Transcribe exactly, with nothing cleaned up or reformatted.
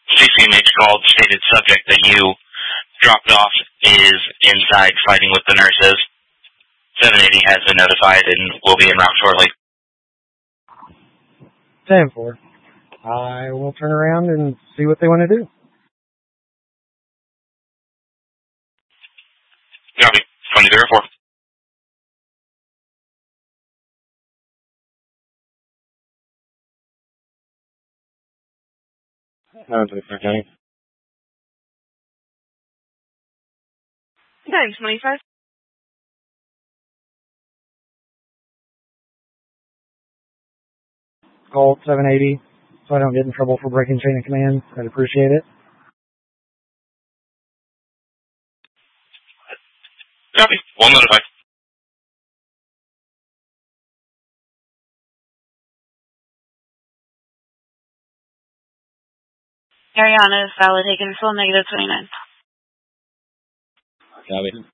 C C M H called, stated subject that you dropped off is inside fighting with the nurses. seven eighty has been notified and will be en route shortly. ten four. I will turn around and see what they want to do. Copy. twenty-three oh four. No, twenty-five County. nine twenty-five. Call seven eighty so I don't get in trouble for breaking chain of command. I'd appreciate it. Copy. One notified. Ariana is valid, taking full negative twenty-nine. Copy.